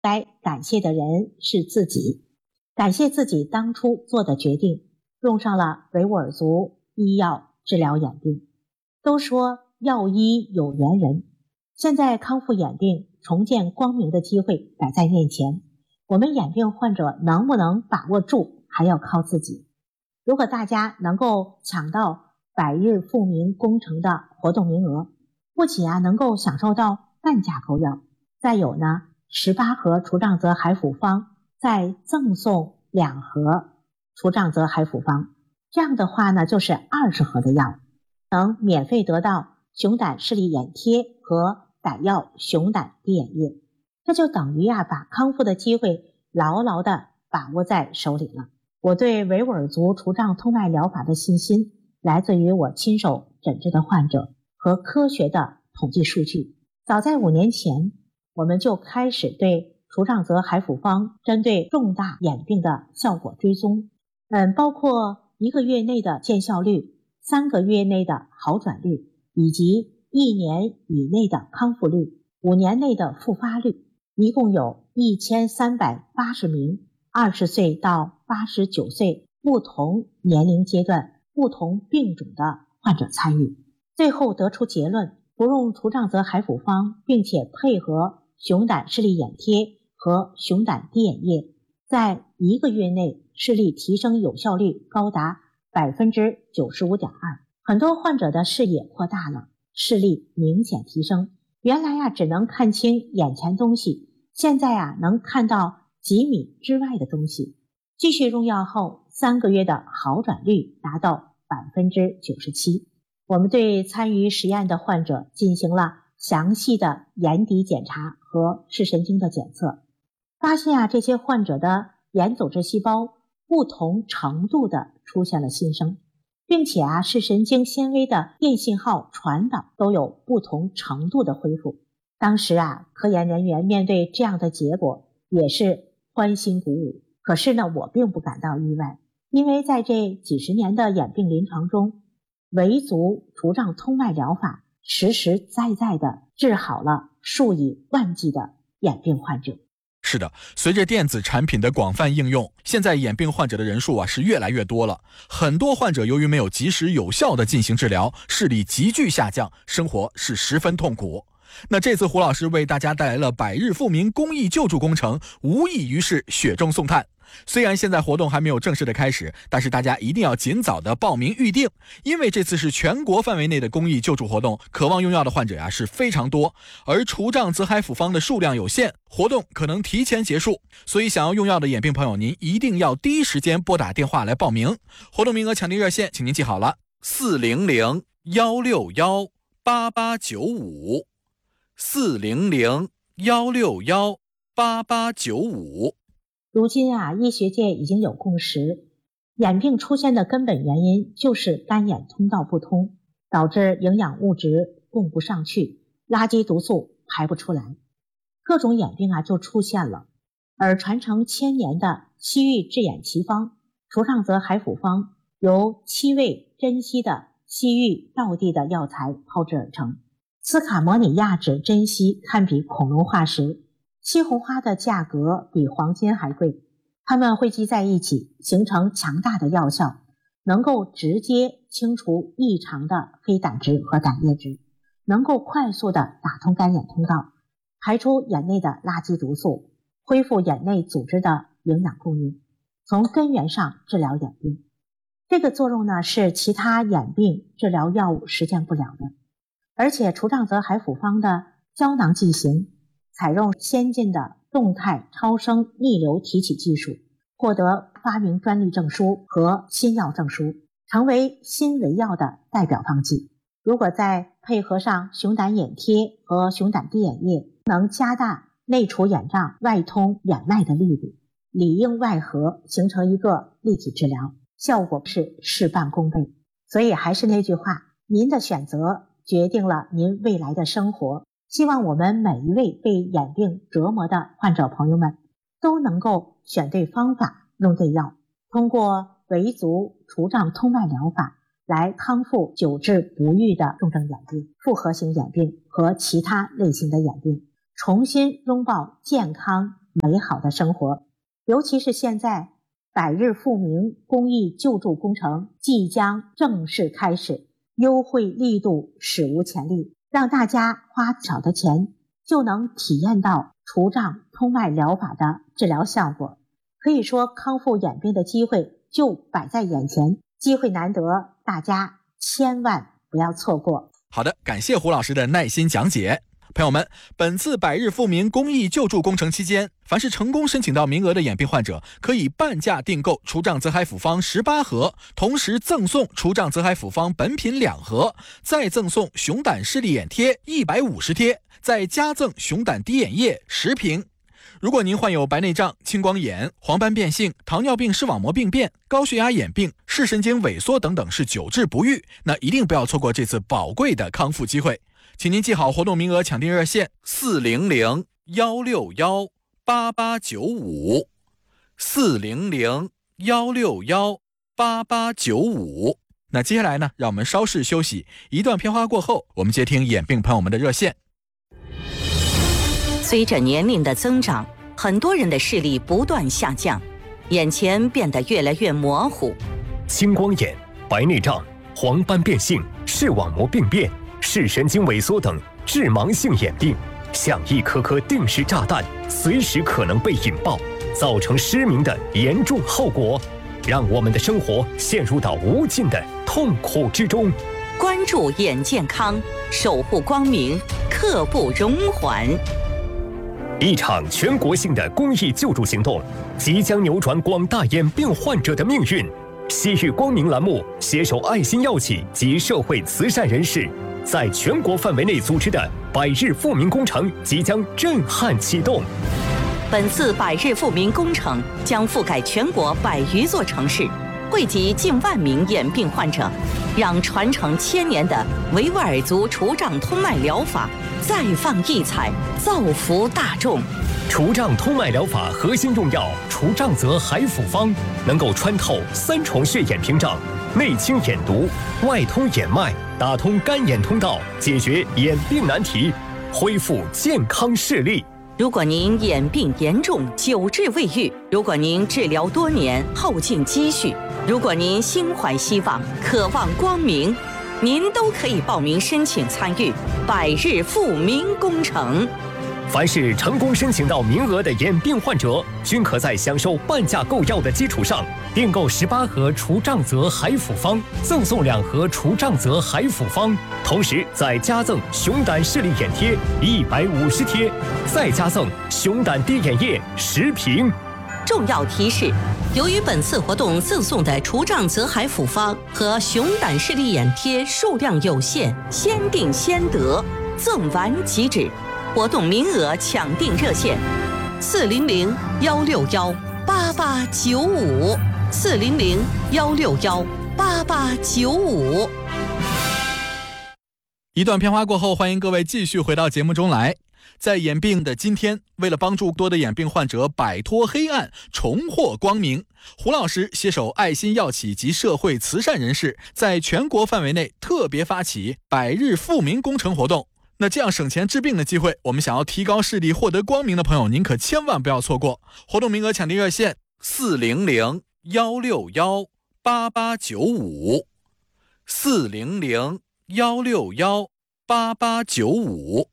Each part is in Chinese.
该感谢的人是自己，感谢自己当初做的决定，用上了维吾尔族医药治疗眼病。都说药医有缘人，现在康复眼病、重见光明的机会摆在面前，我们眼病患者能不能把握住，还要靠自己。如果大家能够抢到百日复明工程的活动名额，不仅能够享受到半价购药，再有呢18盒除障泽海辅方再赠送2盒除障泽海辅方，这样的话呢就是20盒的药，能免费得到熊胆视力眼贴和胆药熊胆滴眼液，这就等于把康复的机会牢牢地把握在手里了。我对维吾尔族除障通脉疗法的信心来自于我亲手诊治的患者和科学的统计数据。早在5年前，我们就开始对除障泽海辅方针对重大眼病的效果追踪，包括1个月内的见效率、3个月内的好转率，以及1年以内的康复率、5年内的复发率，一共有1380名20岁到89岁不同年龄阶段、不同病种的患者参与。最后得出结论，服用除障泽海辅方，并且配合熊胆视力眼贴和熊胆滴眼液，在1个月内视力提升有效率高达 95.2%， 很多患者的视野扩大了，视力明显提升。原来只能看清眼前东西，现在能看到几米之外的东西。继续用药后3个月的好转率达到 97%。 我们对参与实验的患者进行了详细的眼底检查和视神经的检测，发现这些患者的眼组织细胞不同程度的出现了新生，并且视神经纤维的电信号传导都有不同程度的恢复。当时科研人员面对这样的结果也是欢欣鼓舞。可是呢，我并不感到意外，因为在这几十年的眼病临床中，维族除障通脉疗法实实在在的治好了数以万计的眼病患者。 是的，随着电子产品的广泛应用，现在眼病患者的人数是越来越多了。很多患者由于没有及时有效的进行治疗，视力急剧下降，生活是十分痛苦。那这次胡老师为大家带来了百日复明公益救助工程，无异于是雪中送炭。虽然现在活动还没有正式的开始，但是大家一定要尽早的报名预定，因为这次是全国范围内的公益救助活动，渴望用药的患者是非常多，而除障泽海辅方的数量有限，活动可能提前结束，所以想要用药的眼病朋友，您一定要第一时间拨打电话来报名。活动名额抢订热线请您记好了，400-161-8895 400-161-8895。 如今医学界已经有共识，眼病出现的根本原因就是干眼通道不通，导致营养物质供不上去，垃圾毒素排不出来，各种眼病就出现了。而传承1000年的西域治眼奇方除障泽海辅方，由7味珍稀的西域道地的药材炮制而成。斯卡摩尼亚脂珍稀堪比恐龙化石，西红花的价格比黄金还贵，它们汇集在一起形成强大的药效，能够直接清除异常的黑胆汁和胆液质，能够快速的打通干眼通道，排出眼内的垃圾毒素，恢复眼内组织的营养供应，从根源上治疗眼病。这个作用呢，是其他眼病治疗药物实现不了的。而且除障泽海辅方的胶囊剂型采用先进的动态超声逆流提取技术，获得发明专利证书和新药证书，成为新维药的代表方剂。如果再配合上熊胆眼贴和熊胆滴眼液，能加大内除眼障、外通眼脉的力度，里应外合，形成一个立体治疗，效果是事半功倍。所以还是那句话，您的选择决定了您未来的生活。希望我们每一位被眼病折磨的患者朋友们都能够选对方法，用对药，通过维族除障通脉疗法来康复久治不愈的重症眼病、复合型眼病和其他类型的眼病，重新拥抱健康美好的生活。尤其是现在百日复明公益救助工程即将正式开始，优惠力度史无前例，让大家花少的钱就能体验到除障通脉疗法的治疗效果。可以说康复眼病的机会就摆在眼前，机会难得，大家千万不要错过。 好的，感谢胡老师的耐心讲解。朋友们，本次百日复明公益救助工程期间，凡是成功申请到名额的眼病患者，可以半价订购除障泽海复方18盒，同时赠送除障泽海复方本品2盒，再赠送熊胆视力眼贴150贴，再加赠熊胆滴眼液10瓶。如果您患有白内障、青光眼、黄斑变性、糖尿病视网膜病变、高血压眼病、视神经萎缩等等是久治不愈，那一定不要错过这次宝贵的康复机会。请您记好活动名额抢订热线400-161-8895 400-161-8895。那接下来呢，让我们稍事休息，一段片花过后，我们接听眼病朋友们的热线。 随着年龄的增长，很多人的视力不断下降，眼前变得越来越模糊。 青光眼、白内障、黄斑变性、视网膜病变、视神经萎缩等致盲性眼病，像一颗颗定时炸弹，随时可能被引爆，造成失明的严重后果，让我们的生活陷入到无尽的痛苦之中。 关注眼健康，守护光明，刻不容缓。 一场全国性的公益救助行动即将扭转广大眼病患者的命运。西域光明栏目携手爱心药企及社会慈善人士，在全国范围内组织的百日复明工程即将震撼启动。 本次百日复明工程将覆盖全国100余座城市，惠及近万名眼病患者，让传承1000年的维吾尔族除障通脉疗法再放异彩，造福大众。 除障通脉疗法核心用药除障泽海复方能够穿透3重血眼屏障，内清眼毒，外通眼脉，打通干眼通道，解决眼病难题，恢复健康视力。 如果您眼病严重，久治未愈，如果您治疗多年，耗尽积蓄，如果您心怀希望，渴望光明，您都可以报名申请参与百日复明工程。 凡是成功申请到名额的眼病患者，均可在享受半价购药的基础上，订购18盒除障泽海复方，赠送2盒除障泽海复方，同时再加赠熊胆视力眼贴150贴，再加赠熊胆滴眼液10瓶。 重要提示：由于本次活动赠送的除障泽海复方和熊胆视力眼贴数量有限，先订先得，赠完即止。活动名额抢订热线：400-161-8895 400-161-8895。 一段片花过后，欢迎各位继续回到节目中来。在眼病的今天，为了帮助多的眼病患者摆脱黑暗，重获光明，胡老师携手爱心药企及社会慈善人士，在全国范围内特别发起百日复明工程活动。那这样省钱治病的机会，我们想要提高视力、获得光明的朋友，您可千万不要错过。活动名额抢订热线400-161-8895 400-161-8895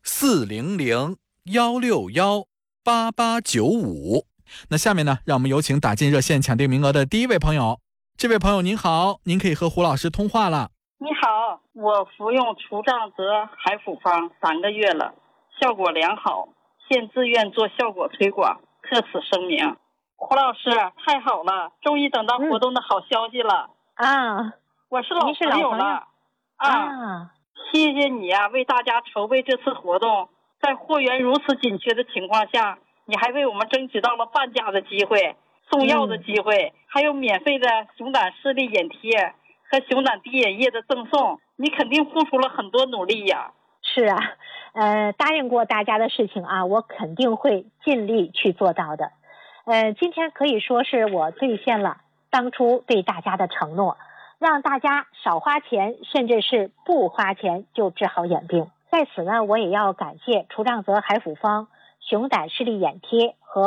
400-161-8895。那下面呢，让我们有请打进热线抢订名额的第一位朋友。这位朋友您好，您可以和胡老师通话了。 你好，我服用除障泽海复方3个月了，效果良好，现自愿做效果推广，特此声明。胡老师，太好了，终于等到活动的好消息了。我是老朋友了。谢谢你啊，为大家筹备这次活动，在货源如此紧缺的情况下，你还为我们争取到了半价的机会，送药的机会，还有免费的熊胆视力眼贴和熊胆滴眼液的赠送，你肯定付出了很多努力呀。 是啊，答应过大家的事情啊，我肯定会尽力去做到的。今天可以说是我兑现了当初对大家的承诺，让大家少花钱，甚至是不花钱就治好眼病。在此呢，我也要感谢除障泽海复方、 熊胆视力眼贴和